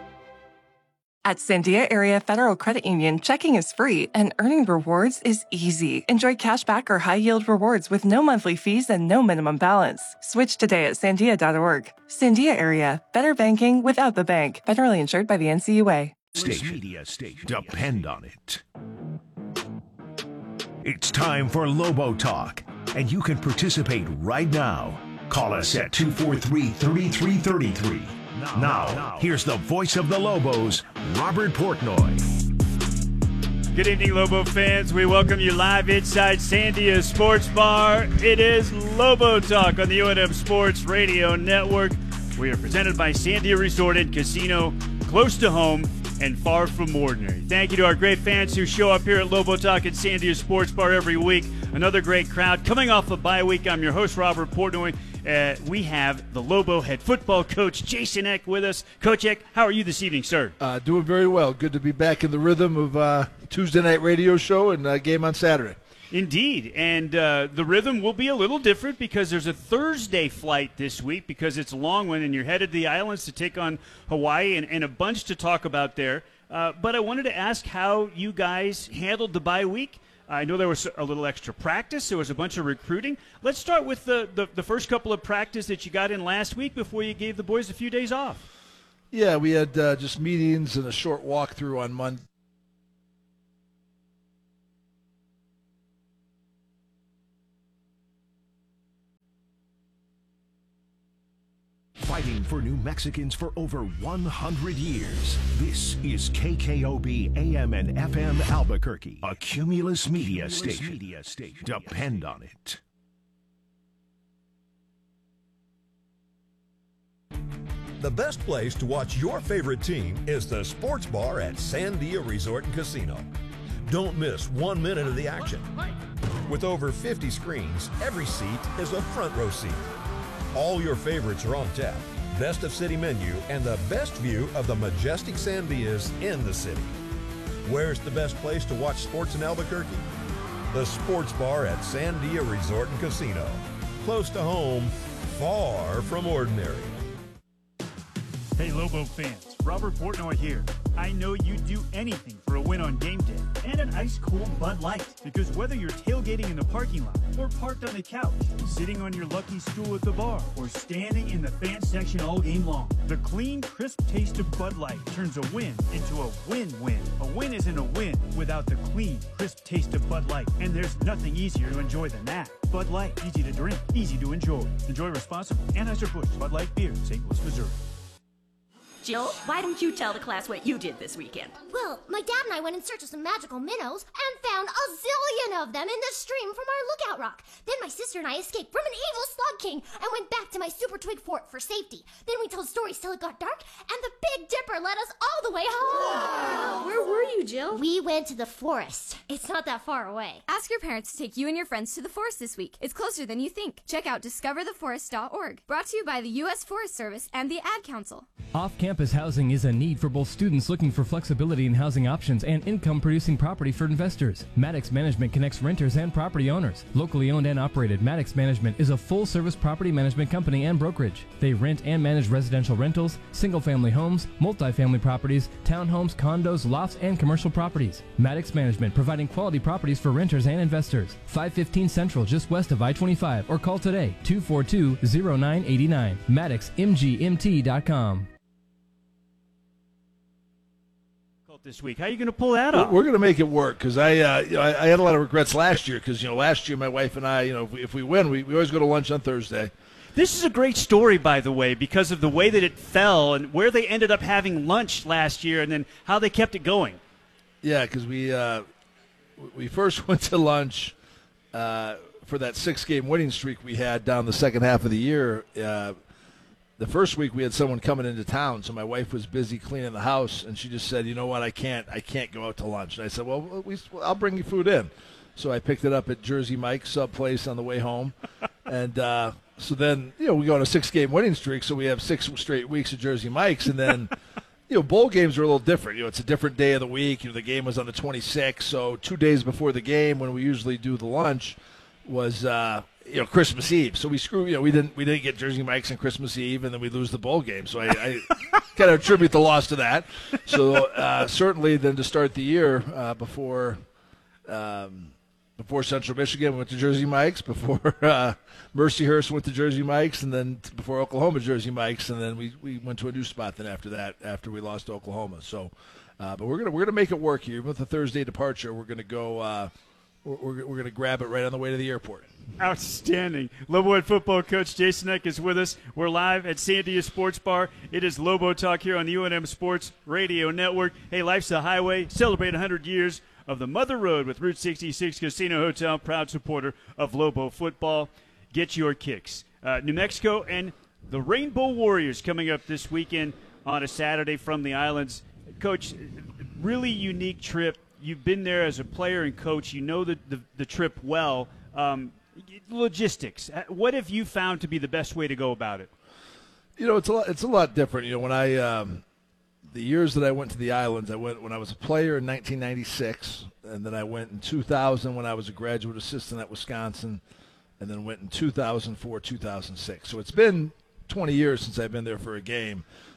At Sandia Area Federal Credit Union, checking is free and earning rewards is easy. Enjoy cash back or high-yield rewards with no monthly fees and no minimum balance. Switch today at sandia dot org. Sandia Area, better banking without the bank. Federally insured by the N C U A.
Station. Media station. Depend on it. It's time for Lobo Talk, and you can participate right now. Call us at two four three, three three three three. Now, now, here's the voice of the Lobos, Robert Portnoy.
Good evening, Lobo fans. We welcome you live inside Sandia Sports Bar. It is Lobo Talk on the U N M Sports Radio Network. We are presented by Sandia Resort and Casino, close to home and far from ordinary. Thank you to our great fans who show up here at Lobo Talk at Sandia Sports Bar every week. Another great crowd. Coming off a bye week, I'm your host, Robert Portnoy. Uh, we have the Lobo head football coach, Jason Eck, with us. Coach Eck, how are you this evening, sir?
Uh, doing very well. Good to be back in the rhythm of uh, Tuesday night radio show and uh, game on Saturday.
Indeed, and uh, the rhythm will be a little different because there's a Thursday flight this week because it's a long one, and you're headed to the islands to take on Hawaii and, and a bunch to talk about there.
Uh, but I wanted to ask how you guys handled the bye week. I know there was a little extra practice. There was a bunch of recruiting. Let's start with the, the, the first couple of practice that you got in last week before you gave the boys a few days off.
Yeah, we had uh, just meetings and a short walkthrough on Monday.
Fighting for New Mexicans for over one hundred years. This is K K O B A M and F M Albuquerque, a Cumulus Media Cumulus station. Media station. Depend on it.
The best place to watch your favorite team is the sports bar at Sandia Resort and Casino. Don't miss one minute of the action. With over fifty screens, every seat is a front row seat. All your favorites are on tap, best of city menu, and the best view of the majestic Sandias in the city. Where's the best place to watch sports in Albuquerque? The Sports Bar at Sandia Resort and Casino. Close to home, far from ordinary.
Hey, Lobo fans, Robert Portnoy here. I know you'd do anything for a win on game day and an ice-cold Bud Light. Because whether you're tailgating in the parking lot or parked on the couch, sitting on your lucky stool at the bar, or standing in the fan section all game long, the clean, crisp taste of Bud Light turns a win into a win-win. A win isn't a win without the clean, crisp taste of Bud Light. And there's nothing easier to enjoy than that. Bud Light, easy to drink, easy to enjoy. Enjoy responsibly. Anheuser-Busch Bud Light Beer, Saint Louis, Missouri.
Jill, why don't you tell the class what you did this weekend?
Well, my dad and I went in search of some magical minnows and found a zillion of them in the stream from our lookout rock. Then my sister and I escaped from an evil slug king and went back to my Super Twig fort for safety. Then we told stories till it got dark, and the Big Dipper led us all the way home.
Wow. Where were you, Jill?
We went to the forest. It's not that far away.
Ask your parents to take you and your friends to the forest this week. It's closer than you think. Check out discover the forest dot org. Brought to you by the U S Forest Service and the Ad Council.
Off-campus housing is a need for both students looking for flexibility in housing options and income-producing property for investors. Maddox Management connects renters and property owners. Locally owned and operated, Maddox Management is a full-service property management company and brokerage. They rent and manage residential rentals, single-family homes, multifamily properties, townhomes, condos, lofts, and commercial properties. Maddox Management, providing quality properties for renters and investors. five fifteen Central, just west of I twenty-five, or call today, two four two, zero nine eight nine. Maddox M G M T dot com.
This week, how are you going to pull that off?
We're going to make it work because I, uh, you know, I, I had a lot of regrets last year because you know last year my wife and I, you know, if we, if we win, we, we always go to lunch on Thursday.
This is a great story, by the way, because of the way that it fell and where they ended up having lunch last year, and then how they kept it going.
Yeah, because we uh, we first went to lunch uh, for that six-game winning streak we had down the second half of the year. Uh, The first week we had someone coming into town, so my wife was busy cleaning the house, and she just said, "You know what? I can't, I can't go out to lunch." And I said, "Well, we, I'll bring you food in." So I picked it up at Jersey Mike's sub place on the way home, and uh, so then you know we go on a six-game winning streak, so we have six straight weeks of Jersey Mike's, and then you know bowl games are a little different. You know, it's a different day of the week. You know, the game was on the twenty-sixth, so two days before the game, when we usually do the lunch, was. Uh, You know, Christmas Eve. So we screw. You know, we didn't. We didn't get Jersey Mike's on Christmas Eve, and then we lose the bowl game. So I, I kind of attribute the loss to that. So uh, certainly, then to start the year uh, before um, before Central Michigan we went to Jersey Mike's, before uh, Mercyhurst went to Jersey Mike's, and then before Oklahoma Jersey Mike's, and then we, we went to a new spot. Then after that, after we lost to Oklahoma. So, uh, but we're gonna we're gonna make it work here. Even with the Thursday departure, we're gonna go. Uh, we're we're gonna grab it right on the way to the airport.
Outstanding. Lobohead football coach Jason Eck is with us. We're live at Sandia Sports Bar. It is Lobo Talk here on the U N M Sports Radio Network. Hey, life's a highway. Celebrate one hundred years of the Mother Road with Route sixty-six Casino Hotel, proud supporter of Lobo football. Get your kicks. Uh, New Mexico and the Rainbow Warriors coming up this weekend on a Saturday from the islands. Coach, really unique trip. You've been there as a player and coach. You know the, the, the trip well. Um, logistics. What have you found to be the best way to go about it?
You know, it's a lot, it's a lot different. You know, when I um, the years that I went to the islands, I went when I was a player in nineteen ninety-six, and then I went in two thousand when I was a graduate assistant at Wisconsin, and then went in two thousand four, two thousand six. So it's been twenty years since I've been there for a game.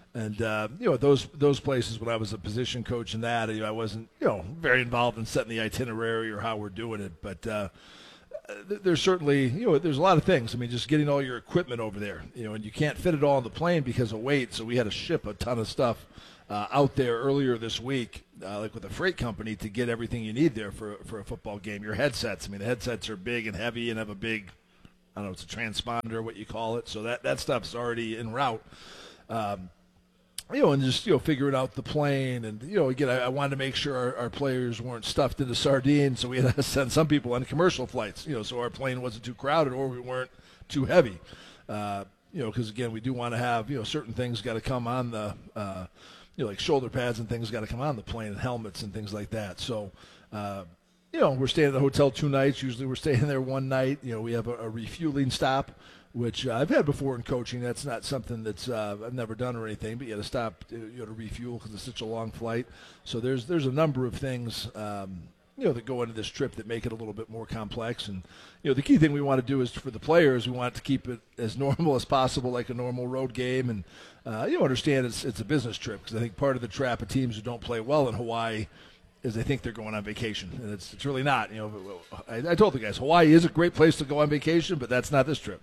And, uh, you know, those those places when I was a position coach in that, you know, I wasn't, you know, very involved in setting the itinerary or how we're doing it. But uh, th- there's certainly, you know, there's a lot of things. I mean, just getting all your equipment over there, you know, and you can't fit it all on the plane because of weight. So we had to ship a ton of stuff uh, out there earlier this week, uh, like with a freight company, to get everything you need there for, for a football game. Your headsets, I mean, the headsets are big and heavy and have a big, I don't know, it's a transponder, what you call it. So that, that stuff's already en route. Um, You know, and just, you know, figuring out the plane. And, you know, again, I, I wanted to make sure our, our players weren't stuffed into sardines, so we had to send some people on commercial flights, you know, so our plane wasn't too crowded or we weren't too heavy. Uh, you know, because, again, we do want to have, you know, certain things got to come on the, uh, you know, like shoulder pads and things got to come on the plane and helmets and things like that. So, uh, you know, we're staying at the hotel two nights. Usually we're staying there one night. You know, we have a, a refueling stop, which uh, I've had before in coaching. That's not something that's uh, I've never done or anything, but you got to stop, you know, to refuel because it's such a long flight. So there's there's a number of things, um, you know, that go into this trip that make it a little bit more complex. And, you know, the key thing we want to do is for the players, we want to keep it as normal as possible, like a normal road game. And, uh, you know, understand it's, it's a business trip, because I think part of the trap of teams who don't play well in Hawaii is they think they're going on vacation, and it's it's really not. You know, I, I told the guys, Hawaii is a great place to go on vacation, but that's not this trip.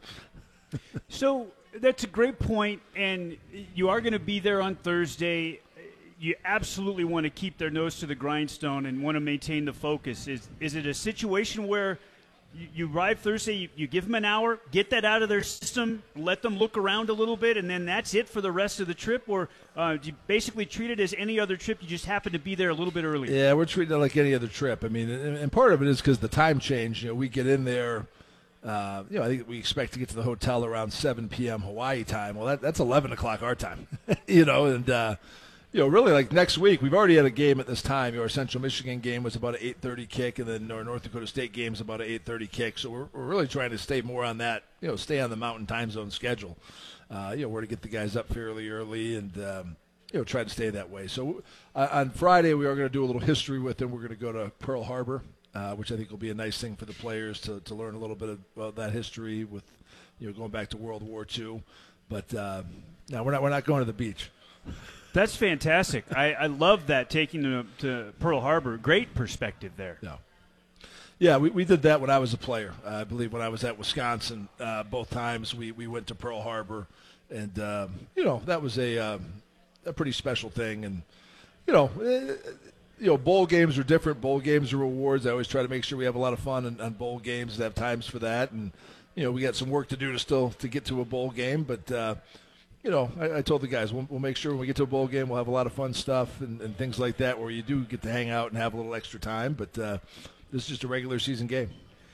So that's a great point, and you are going to be there on Thursday. You absolutely want to keep their nose to the grindstone and want to maintain the focus. Is is it a situation where you, you arrive Thursday, you, you give them an hour, get that out of their system, let them look around a little bit, and then that's it for the rest of the trip? Or uh, do you basically treat it as any other trip, you just happen to be there a little bit earlier?
Yeah, we're treating it like any other trip. I mean, and, and part of it is because the time change. You know, we get in there – Uh, you know, I think we expect to get to the hotel around seven p.m. Hawaii time. Well, that, that's eleven o'clock our time, you know, and, uh, you know, really like next week, we've already had a game at this time. You know, our Central Michigan game was about an eight thirty kick, and then our North Dakota State game is about an eight thirty kick. So we're, we're really trying to stay more on that, you know, stay on the Mountain Time Zone schedule. Uh, you know, we're to get the guys up fairly early and, um, you know, try to stay that way. So uh, on Friday, we are going to do a little history with them. We're going to go to Pearl Harbor. Uh, which I think will be a nice thing for the players to, to learn a little bit of well, that history with, you know, going back to World War Two. But uh, no, we're not we're not going to the beach.
That's fantastic. I, I love that, taking them to Pearl Harbor. Great perspective there.
Yeah, yeah. We, we did that when I was a player. Uh, I believe when I was at Wisconsin, uh, both times we, we went to Pearl Harbor, and um, you know, that was a um, a pretty special thing. And you know. It, You know, bowl games are different. Bowl games are rewards. I always try to make sure we have a lot of fun on, on bowl games and have times for that. And, you know, we got some work to do to still to get to a bowl game. But, uh, you know, I, I told the guys, we'll, we'll make sure when we get to a bowl game, we'll have a lot of fun stuff and, and things like that where you do get to hang out and have a little extra time. But uh, this is just a regular season game.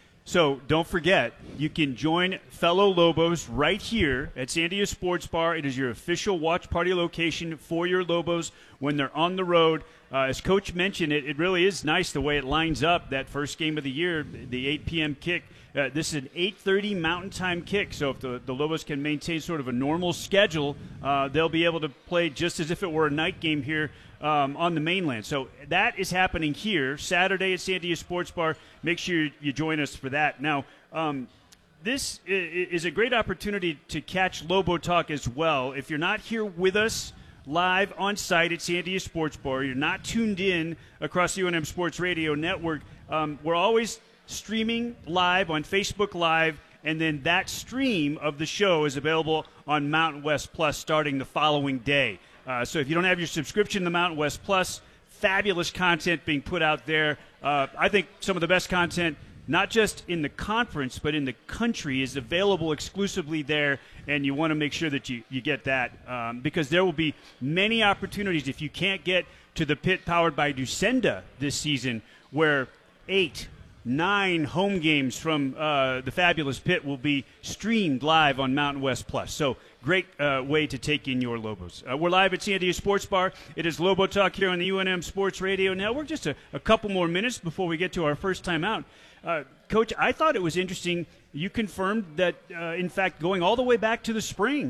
So don't forget, you can join fellow Lobos right here at Sandia Sports Bar. It is your official watch party location for your Lobos when they're on the road. Uh, as Coach mentioned, it, it really is nice the way it lines up, that first game of the year, the eight p.m. kick. Uh, this is an eight thirty Mountain Time kick, so if the, the Lobos can maintain sort of a normal schedule, uh, they'll be able to play just as if it were a night game here um, on the mainland. So that is happening here, Saturday at Sandia Sports Bar. Make sure you join us for that. Now, um, this is a great opportunity to catch Lobo Talk as well. If you're not here with us live on site at Sandia Sports Bar, you're not tuned in across the U N M Sports Radio Network, um, we're always streaming live on Facebook Live, and then that stream of the show is available on Mountain West Plus starting the following day. Uh, so if you don't have your subscription to Mountain West Plus, fabulous content being put out there. Uh, I think some of the best content, not just in the conference, but in the country, is available exclusively there, and you want to make sure that you, you get that um, because there will be many opportunities if you can't get to the pit powered by Ducenda this season, where eight, nine home games from uh, the fabulous pit will be streamed live on Mountain West Plus. So great uh, way to take in your Lobos. Uh, we're live at Sandia Sports Bar. It is Lobo Talk here on the U N M Sports Radio Network. Just a, a couple more minutes before we get to our first time out. Uh, Coach, I thought it was interesting. You confirmed that, uh, in fact, going all the way back to the spring,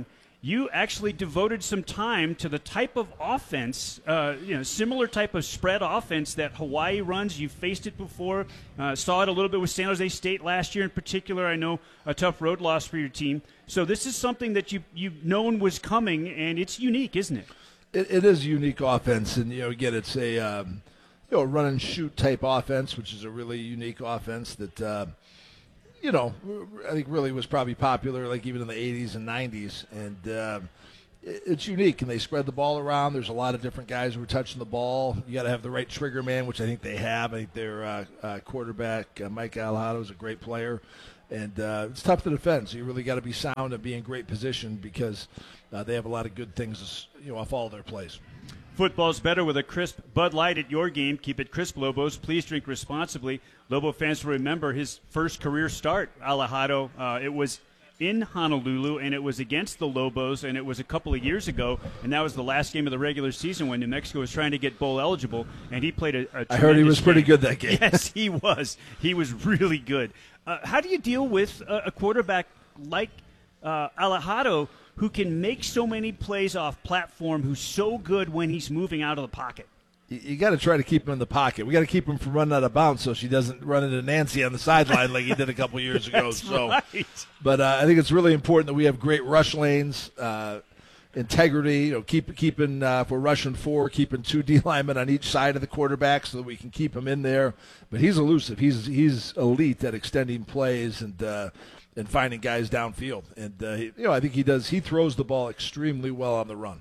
you actually devoted some time to the type of offense, uh, you know, similar type of spread offense that Hawaii runs. You've faced it before, uh, saw it a little bit with San Jose State last year in particular. I know a tough road loss for your team. So this is something that you, you've known was coming, and it's unique, isn't it?
It, it is a unique offense, and, you know, again, it's a, um, you know, run and shoot type offense, which is a really unique offense that, uh, you know, I think really was probably popular, like even in the eighties and nineties, and uh, it's unique. And they spread the ball around. There's a lot of different guys who are touching the ball. You got to have the right trigger man, which I think they have. I think their uh, uh, quarterback uh, Mike Alejado is a great player, and uh, it's tough to defend. So you really got to be sound and be in great position because uh, they have a lot of good things, you know, off all their plays.
Football's better with a crisp Bud Light at your game. Keep it crisp, Lobos. Please drink responsibly. Lobo fans will remember his first career start, Alejado. Uh, it was in Honolulu, and it was against the Lobos, and it was a couple of years ago, and that was the last game of the regular season when New Mexico was trying to get bowl eligible, and he played a, a
I heard he was
game.
pretty good that game.
Yes, he was. He was really good. Uh, how do you deal with a, a quarterback like uh, Alejado, who can make so many plays off platform, who's so good when he's moving out of the pocket?
You, you got to try to keep him in the pocket. We got to keep him from running out of bounds so she doesn't run into Nancy on the sideline like he did a couple years ago.
That's
so,
right.
But uh, I think it's really important that we have great rush lanes, uh, integrity. You know, keep keeping uh, if we're rushing four, keeping two D linemen on each side of the quarterback so that we can keep him in there. But he's elusive. He's he's elite at extending plays and. Uh, and finding guys downfield. And, uh, he, you know, I think he does. He throws the ball extremely well on the run.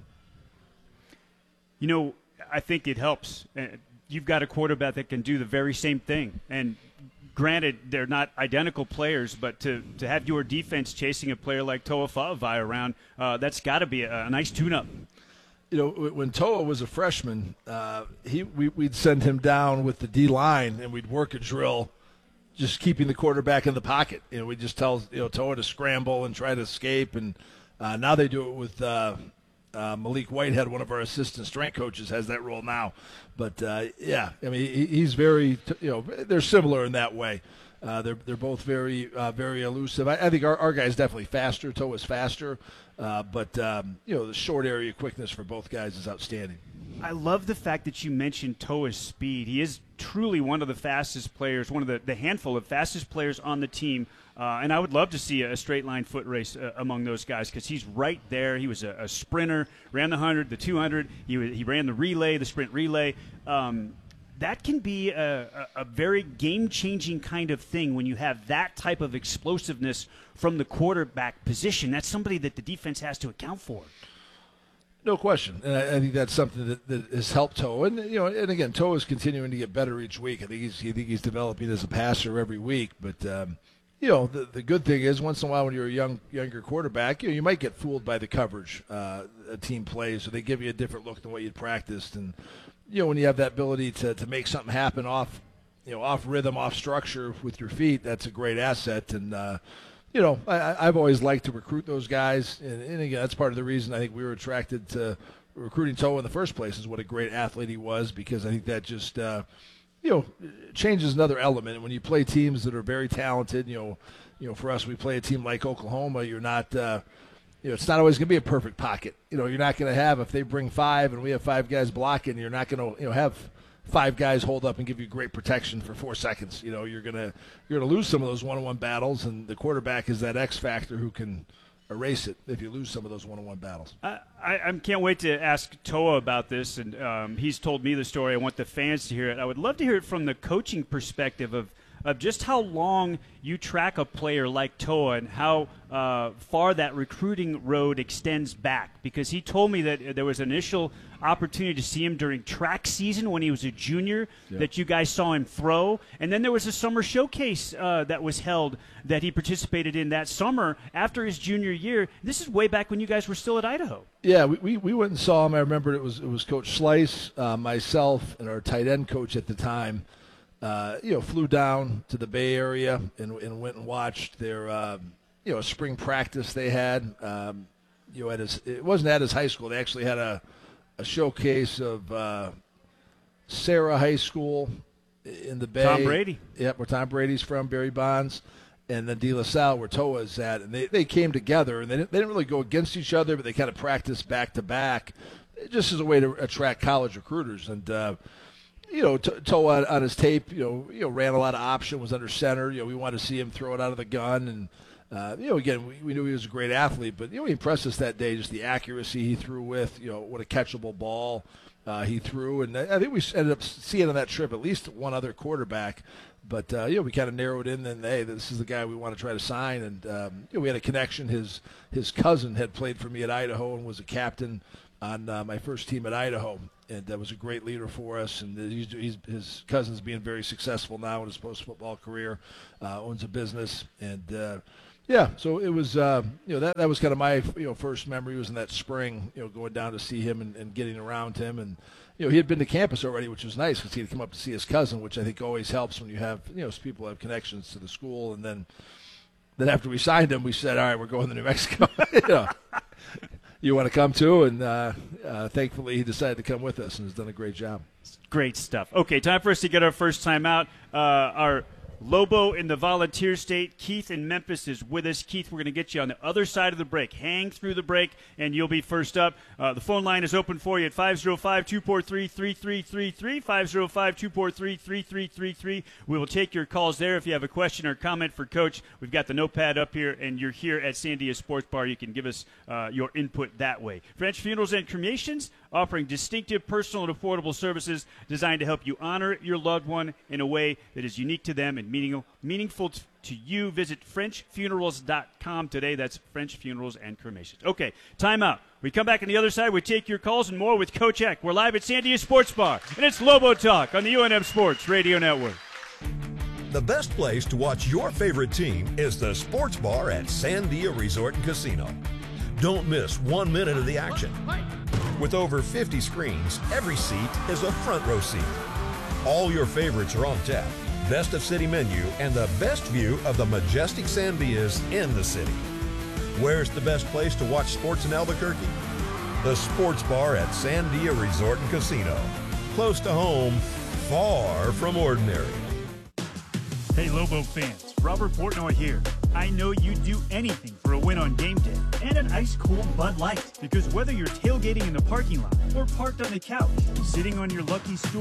You know, I think it helps. You've got a quarterback that can do the very same thing. And granted, they're not identical players, but to, to have your defense chasing a player like Toa Fa'avai around, uh, that's got to be a, a nice tune-up.
You know, when Toa was a freshman, uh, he we, we'd send him down with the D-line, and we'd work a drill just keeping the quarterback in the pocket. You know, we just tell you know Toa to scramble and try to escape, and uh, now they do it with uh, uh, Malik Whitehead, one of our assistant strength coaches, has that role now. But uh, yeah, I mean, he, he's very you know they're similar in that way. Uh, they're they're both very uh, very elusive. I, I think our our guy's definitely faster. Toa's faster, uh, but um, you know the short area quickness for both guys is outstanding.
I love the fact that you mentioned Toa's speed. He is truly one of the fastest players, one of the, the handful of fastest players on the team. Uh, and I would love to see a straight line foot race uh, among those guys because he's right there. He was a, a sprinter, ran the one hundred, the two hundred. He, was, he ran the relay, the sprint relay. Um, that can be a, a, a very game-changing kind of thing when you have that type of explosiveness from the quarterback position. That's somebody that the defense has to account for.
No question, and I, I think that's something that, that has helped Toa. And you know, and again, Toa is continuing to get better each week. I think he's, I think he's developing as a passer every week. But um, you know, the the good thing is, once in a while, when you're a young younger quarterback, you know, you might get fooled by the coverage uh, a team plays, so they give you a different look than what you'd practiced. And you know, when you have that ability to to make something happen off, you know, off rhythm, off structure with your feet, that's a great asset. And uh, you know, I, I've always liked to recruit those guys, and, and again, that's part of the reason I think we were attracted to recruiting Toa in the first place is what a great athlete he was, because I think that just, uh, you know, changes another element. When you play teams that are very talented, you know, you know, for us, we play a team like Oklahoma, you're not, uh, you know, it's not always going to be a perfect pocket. You know, you're not going to have, if they bring five and we have five guys blocking, you're not going to, you know, have five guys hold up and give you great protection for four seconds. You know, you're gonna you're gonna lose some of those one-on-one battles, and the quarterback is that X factor who can erase it if you lose some of those one-on-one battles.
I, I, I can't wait to ask Toa about this, and um, he's told me the story. I want the fans to hear it. I would love to hear it from the coaching perspective of of just how long you track a player like Toa and how uh, far that recruiting road extends back. Because he told me that there was an initial opportunity to see him during track season when he was a junior, yeah. that you guys saw him throw. And then there was a summer showcase uh, that was held that he participated in that summer after his junior year. This is way back when you guys were still at Idaho.
Yeah, we, we, we went and saw him. I remember it was it was Coach Slice, uh, myself, and our tight end coach at the time. Uh, you know, flew down to the Bay Area and, and went and watched their, uh, you know, spring practice they had. Um, you know, at his, it wasn't at his high school. They actually had a, a showcase of uh, Sarah High School in the Bay.
Tom Brady.
Yep, where Tom Brady's from, Barry Bonds. and then De La Salle, where Toa is at, and they, they came together, and they didn't, they didn't really go against each other, but they kind of practiced back to back, just as a way to attract college recruiters. And uh, you know, Toa on his tape, you know, you know, ran a lot of option, was under center. You know, we wanted to see him throw it out of the gun, and uh, you know, again, we, we knew he was a great athlete, but you know, he impressed us that day, just the accuracy he threw with, you know, what a catchable ball uh, he threw, and I think we ended up seeing on that trip at least one other quarterback. But, uh, you know, we kind of narrowed in and, hey, this is the guy we want to try to sign. And, um, you know, we had a connection. His his cousin had played for me at Idaho and was a captain on uh, my first team at Idaho. And that was a great leader for us. And he's, he's, his cousin's being very successful now in his post-football career, uh, owns a business. And, uh, yeah, so it was, uh, you know, that, that was kind of my, you know, first memory was in that spring, you know, going down to see him and, and getting around him. And, you know, he had been to campus already, which was nice because he had come up to see his cousin, which I think always helps when you have, you know, people have connections to the school. And then, then after we signed him, we said, all right, we're going to New Mexico. you know, you want to come too? And uh, uh, thankfully, he decided to come with us and has done a great job.
Great stuff. Okay, time for us to get our first time out. Uh, our Lobo in the Volunteer State, Keith in Memphis, is with us. Keith, we're going to get you on the other side of the break. Hang through the break, and you'll be first up. Uh, the phone line is open for you at five oh five, two four three, three three three three, five oh five, two four three, three three three three. We will take your calls there. If you have a question or comment for Coach, we've got the notepad up here, and you're here at Sandia Sports Bar. You can give us uh, your input that way. French Funerals and Cremations, offering distinctive, personal, and affordable services designed to help you honor your loved one in a way that is unique to them and meaning, meaningful t- to you. Visit French Funerals dot com today. That's French Funerals and Cremations. Okay, time out. We come back on the other side. We take your calls and more with Coach Eck. We're live at Sandia Sports Bar, and it's Lobo Talk on the U N M Sports Radio Network.
The best place to watch your favorite team is the Sports Bar at Sandia Resort and Casino. Don't miss one minute of the action. With over fifty screens, every seat is a front row seat. All your favorites are on tap. Best of city menu and the best view of the majestic Sandias in the city. Where's the best place to watch sports in Albuquerque? The Sports Bar at Sandia Resort and Casino. Close to home, far from ordinary.
Hey, Lobo fans, Robert Portnoy here. I know you'd do anything for a win on game day and an ice-cold Bud Light. Because whether you're tailgating in the parking lot or parked on the couch, sitting on your lucky stool,